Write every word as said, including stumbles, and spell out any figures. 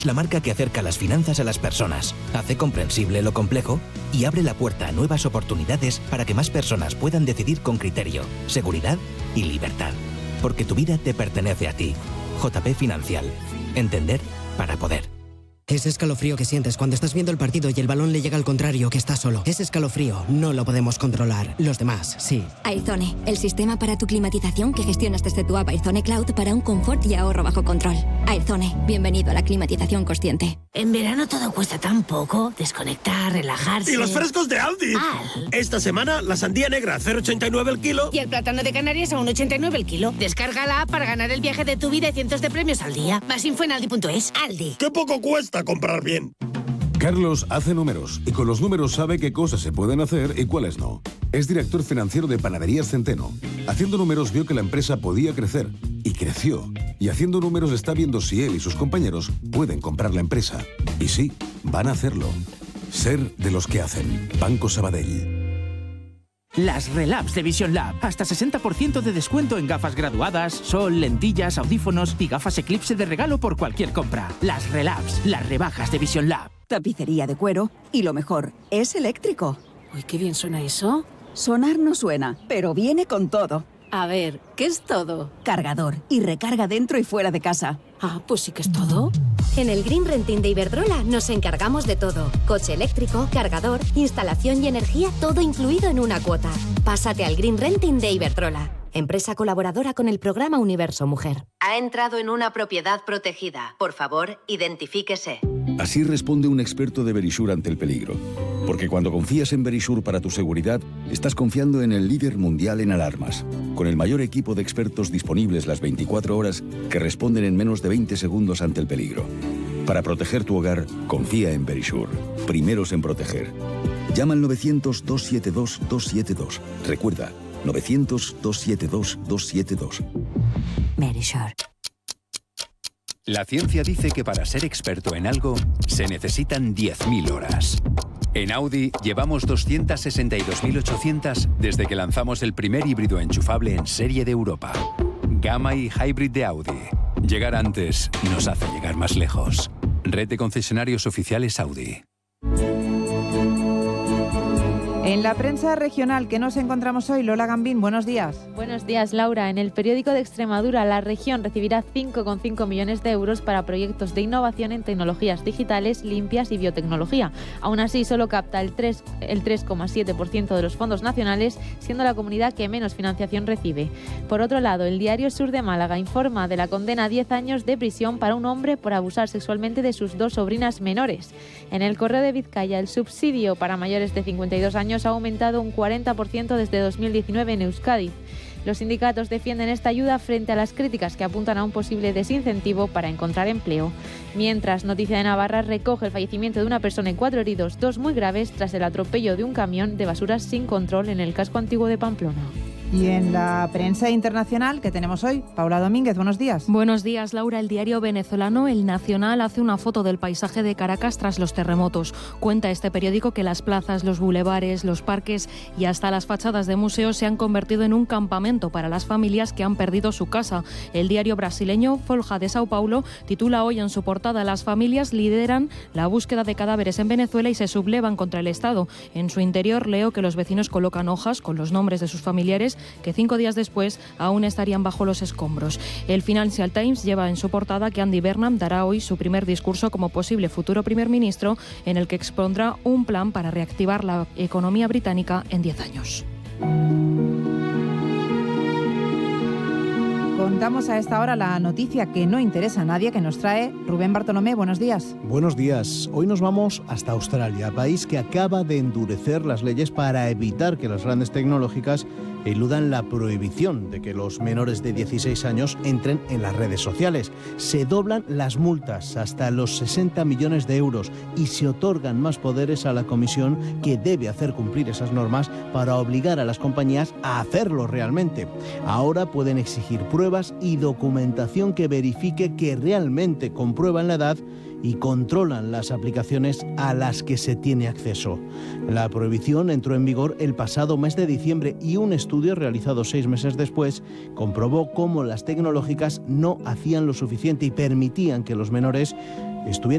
La marca que acerca las finanzas a las personas, hace comprensible lo complejo y abre la puerta a nuevas oportunidades para que más personas puedan decidir con criterio, seguridad y libertad. Porque tu vida te pertenece a ti. J P Financial. Entender para poder. Ese escalofrío que sientes cuando estás viendo el partido y el balón le llega al contrario, que estás solo. Ese escalofrío no lo podemos controlar. Los demás, sí. Airzone, el sistema para tu climatización que gestionas desde tu app Airzone Cloud para un confort y ahorro bajo control. Airzone, bienvenido a la climatización consciente. En verano todo cuesta tan poco. Desconectar, relajarse... ¡Y los frescos de Aldi! Al. Esta semana, la sandía negra a cero coma ochenta y nueve el kilo. Y el plátano de Canarias a uno coma ochenta y nueve el kilo. Descarga la app para ganar el viaje de tu vida y cientos de premios al día. Más info en aldi punto es. Aldi. ¡Qué poco cuesta comprar bien! Carlos hace números y con los números sabe qué cosas se pueden hacer y cuáles no. Es director financiero de Panaderías Centeno. Haciendo números vio que la empresa podía crecer y creció. Y haciendo números está viendo si él y sus compañeros pueden comprar la empresa. Y sí, van a hacerlo. Ser de los que hacen. Banco Sabadell. Las Relabs de Vision Lab. Hasta sesenta por ciento de descuento en gafas graduadas, sol, lentillas, audífonos y gafas Eclipse de regalo por cualquier compra. Las Relabs, las rebajas de Vision Lab. Tapicería de cuero y lo mejor, es eléctrico. Uy, qué bien suena eso. Sonar no suena, pero viene con todo. A ver, ¿qué es todo? Cargador y recarga dentro y fuera de casa. Ah, pues sí que es todo. En el Green Renting de Iberdrola nos encargamos de todo. Coche eléctrico, cargador, instalación y energía, todo incluido en una cuota. Pásate al Green Renting de Iberdrola, empresa colaboradora con el programa Universo Mujer. Ha entrado en una propiedad protegida. Por favor, identifíquese. Así responde un experto de Verisure ante el peligro. Porque cuando confías en Verisure para tu seguridad, estás confiando en el líder mundial en alarmas, con el mayor equipo de expertos disponibles las veinticuatro horas que responden en menos de veinte segundos ante el peligro. Para proteger tu hogar, confía en Verisure. Primeros en proteger. Llama al novecientos, dos siete dos, dos siete dos. Recuerda, novecientos, dos siete dos, dos siete dos. Verisure. La ciencia dice que para ser experto en algo se necesitan diez mil horas. En Audi llevamos doscientas sesenta y dos mil ochocientas desde que lanzamos el primer híbrido enchufable en serie de Europa. Gamma y Hybrid de Audi. Llegar antes nos hace llegar más lejos. Red de concesionarios oficiales Audi. En la prensa regional que nos encontramos hoy, Lola Gambín, buenos días. Buenos días, Laura. En el periódico de Extremadura, la región recibirá cinco coma cinco millones de euros para proyectos de innovación en tecnologías digitales, limpias y biotecnología. Aún así, solo capta el tres coma siete por ciento de los fondos nacionales, siendo la comunidad que menos financiación recibe. Por otro lado, el diario Sur de Málaga informa de la condena a diez años de prisión para un hombre por abusar sexualmente de sus dos sobrinas menores. En el Correo de Vizcaya, el subsidio para mayores de cincuenta y dos años ha aumentado un cuarenta por ciento desde dos mil diecinueve en Euskadi. Los sindicatos defienden esta ayuda frente a las críticas que apuntan a un posible desincentivo para encontrar empleo. Mientras, Noticia de Navarra recoge el fallecimiento de una persona y cuatro heridos, dos muy graves, tras el atropello de un camión de basuras sin control en el casco antiguo de Pamplona. Y en la prensa internacional que tenemos hoy, Paula Domínguez, buenos días. Buenos días, Laura. El diario venezolano El Nacional hace una foto del paisaje de Caracas tras los terremotos. Cuenta este periódico que las plazas, los bulevares, los parques y hasta las fachadas de museos se han convertido en un campamento para las familias que han perdido su casa. El diario brasileño Folha de Sao Paulo titula hoy en su portada: las familias lideran la búsqueda de cadáveres en Venezuela y se sublevan contra el Estado. En su interior leo que los vecinos colocan hojas con los nombres de sus familiares que cinco días después aún estarían bajo los escombros. El Financial Times lleva en su portada que Andy Burnham dará hoy su primer discurso como posible futuro primer ministro, en el que expondrá un plan para reactivar la economía británica en diez años. Contamos a esta hora la noticia que no interesa a nadie que nos trae Rubén Bartolomé. Buenos días. Buenos días. Hoy nos vamos hasta Australia, país que acaba de endurecer las leyes para evitar que las grandes tecnológicas eludan la prohibición de que los menores de dieciséis años entren en las redes sociales. Se doblan las multas hasta los sesenta millones de euros y se otorgan más poderes a la comisión que debe hacer cumplir esas normas para obligar a las compañías a hacerlo realmente. Ahora pueden exigir pruebas y documentación que verifique que realmente comprueban la edad y controlan las aplicaciones a las que se tiene acceso. La prohibición entró en vigor el pasado mes de diciembre y un estudio realizado seis meses después comprobó cómo las tecnológicas no hacían lo suficiente y permitían que los menores estuviera